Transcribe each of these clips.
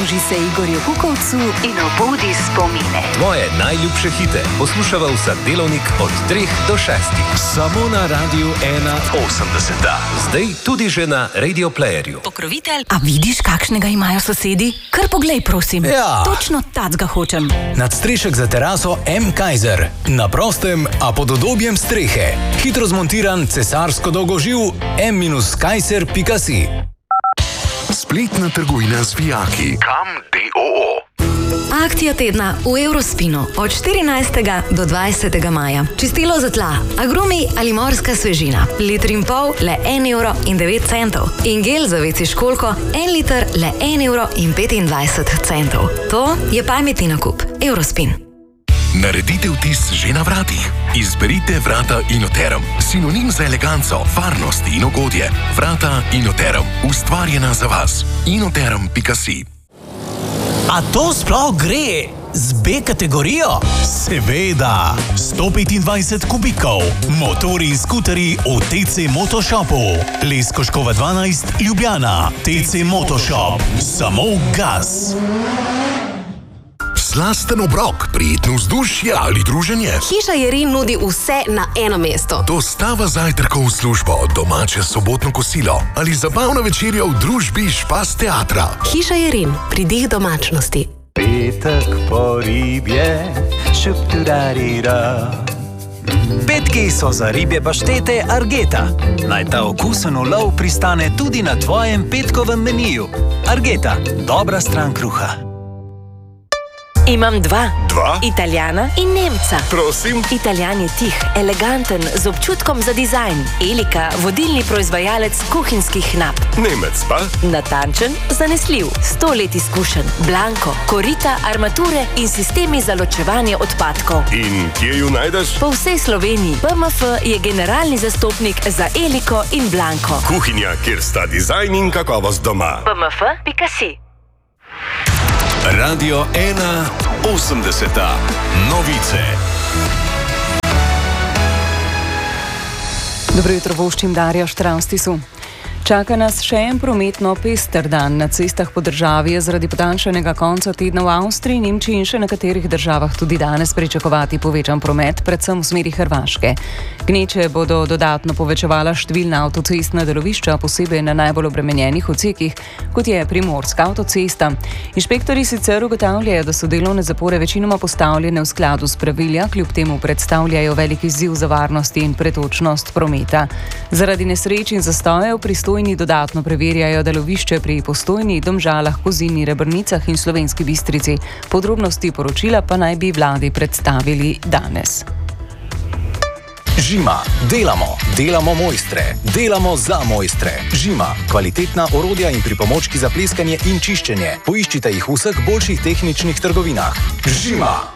Pridruži se Igorju Kukovcu in obudi spomine. Tvoje najljubše hite poslušava vsak delovnik od 3 do 6. Samo na Radiu 1.80. Zdaj tudi že na Radio Playerju. Pokrovitelj. A vidiš, kakšnega imajo sosedi? Kar poglej, prosim. Ja. Točno tacga hočem. Nadstrešek za teraso M. Kaiser. Na prostem, a pod udobjem strehe. Hitro zmontiran cesarsko dolgoživ m-kaiser.si. Spletna trgovina z vijaki. Kam DOO. Akcija tedna v Eurospinu od 14. do 20. maja. Čistilo za tla, agrumi ali morska svežina. 1,5 litra le 1,09 €. In gel za WC školjko 1 liter le 1,25 €. To je pametni nakup. Eurospin. Naredite vtis že na vratih. Izberite vrata Inoterum. Sinonim za eleganco, varnost in ugodje. Vrata Inoterum. Ustvarjena za vas. Inoterum.si. A to sploh gre z B kategorijo? Seveda! 125 kubikov, motori in skuteri v TC Motoshopu. Leskoškova 12, Ljubljana. TC Motoshop. Samo gas! Slasten obrok, prijetno vzdušje ali druženje. Hiša Jerin nudi vse na eno mesto. Dostava zajtrkov v službo, domače sobotno kosilo ali zabavna večerja v družbi Špas teatra. Hiša Jerin, pridih domačnosti. Petek po ribje, šupturarira. Petki so za ribje paštete Argeta. Naj ta okusen ulov pristane tudi na tvojem petkovem meniju. Argeta, dobra stran kruha. Imam dva. Dva? Italijana in Nemca. Prosim? Italijan je tih, eleganten, z občutkom za dizajn. Elika, vodilni proizvajalec kuhinjskih nap. Nemec pa? Natančen, zanesljiv, 100 let izkušen. Blanko, korita, armature in sistemi za ločevanje odpadkov. In kje ju najdeš? Po vsej Sloveniji. BMF je generalni zastopnik za Eliko in Blanko. Kuhinja, kjer sta dizajn in kakovost doma. BMF.si. Radio 1.80. Novice. Dobro jutro, voščim Darja Štravstisu. Čaka nas še en prometno pester dan. Na cestah po državi je zaradi podaljšanega konca tedna v Avstriji, Nemčiji in še nekaterih državah tudi danes pričakovati povečan promet, predvsem v smeri Hrvaške. Gneče bodo dodatno povečevala številna avtocestna delovišča, posebej na najbolj obremenjenih odsekih, kot je Primorska avtocesta. Inšpektorji sicer ugotavljajo, da so delovne zapore večinoma postavljene v skladu s pravili, kljub temu predstavljajo velik izziv za varnost in pretočnost prometa. Zaradi nesreč in zastojev pristojni dodatno preverjajo delovišče pri Postojni, Domžalah, Kozini, Rebrnicah in Slovenski Bistrici. Podrobnosti poročila pa naj bi vladi predstavili danes. Žima. Delamo mojstre. Delamo za mojstre. Žima. Kvalitetna orodja in pripomočki za pleskanje in čiščenje. Poiščite jih v vseh boljših tehničnih trgovinah. Žima.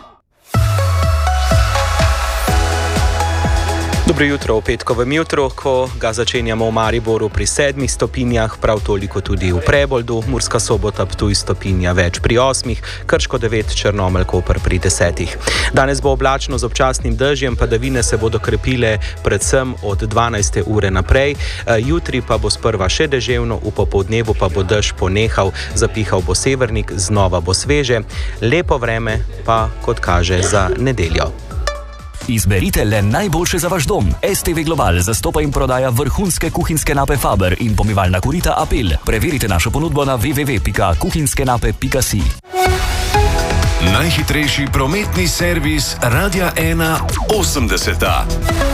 Dobro jutro v petkovem jutru, ko ga začenjamo v Mariboru pri 7 stopinjah, prav toliko tudi v Preboldu, Murska Sobota, Ptuj stopinja več pri 8, Krško 9, Črnomelj, Koper pri 10. Danes bo oblačno z občasnim dežjem, padavine se bodo krepile predvsem od 12. ure naprej, jutri pa bo sprva še deževno, v popoldnevu pa bo dež ponehal, zapihal bo severnik, znova bo sveže, lepo vreme pa, kot kaže, za nedeljo. Izberite le najboljše za vaš dom. STV Global zastopa in prodaja vrhunske kuhinjske nape Faber in pomivalna korita Apel. Preverite našo ponudbo na www.kuhinjskenape.si. Najhitrejši prometni servis Radia 1.80.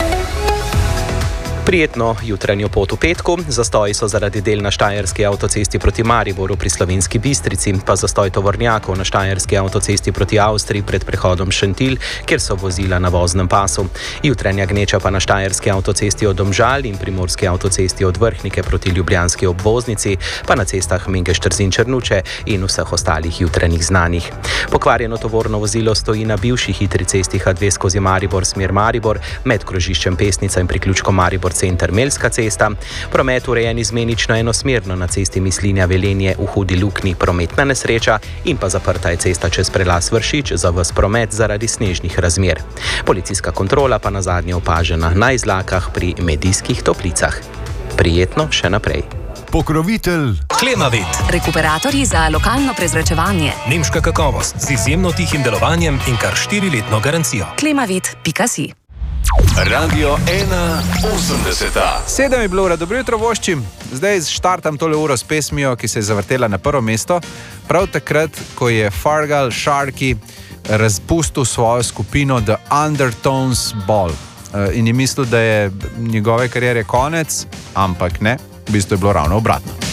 Prijetno jutranjo pot v petku, zastoji so zaradi del na Štajerski avtocesti proti Mariboru pri Slovenski Bistrici, pa zastoj tovornjakov na Štajerski avtocesti proti Avstriji pred prehodom Šentilj, kjer so vozila na voznem pasu. Jutranja gneča pa na Štajerski avtocesti od Domžal in Primorski avtocesti od Vrhnike proti Ljubljanski obvoznici, pa na cestah Mengeš-Trzin-Črnuče in vseh ostalih jutranjih znanih. Pokvarjeno tovorno vozilo stoji na bivši hitri cesti H2 skozi Maribor, smer Maribor, med krožiščem Pesnica in priključkom Maribor center Melska cesta, promet urejen izmenično enosmerno na cesti Mislinja-Velenje v Hudi Luknji, prometna nesreča in pa zaprta je cesta čez prelaz Vršič za ves promet zaradi snežnih razmer. Policijska kontrola pa nazadnje opažena na izlakah pri Medijskih Toplicah. Prijetno še naprej. Pokrovitelj Klemavit. Rekuperatorji za lokalno prezračevanje. Nemška kakovost z izjemno tihim delovanjem in kar 4-letno garancijo. Klemavit.si. Radio 180. 7 je bilo ura, dobro jutro voščim. Zdaj štartam tole uro s pesmijo, ki se je zavrtela na prvo mesto. Prav takrat, ko je Fargal Sharkey razpustil svojo skupino The Undertones Ball. In je mislil, da je njegove kariere konec, ampak ne, v bistvu je bilo ravno obratno.